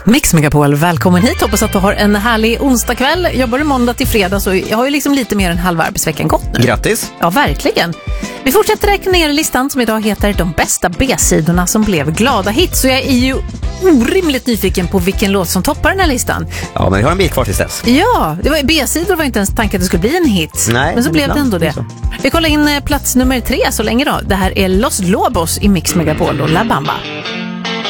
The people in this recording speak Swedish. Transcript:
Mix Megapol, välkommen hit. Hoppas att du har en härlig onsdagkväll. Jobbar du måndag till fredag så jag har ju liksom lite mer än halva arbetsveckan gått nu. Grattis! Ja, verkligen. Vi fortsätter räkna ner listan som idag heter De bästa B-sidorna som blev glada hits. Så jag är ju orimligt nyfiken på vilken låt som toppar den här listan. Ja, men vi har en bit kvar tills dess. Ja, det var B-sidor var inte ens tanken att det skulle bli en hit. Nej, men så blev det ändå det. Vi kollar in plats nummer 3 så länge då. Det här är Los Lobos i Mix Megapol och La Bamba.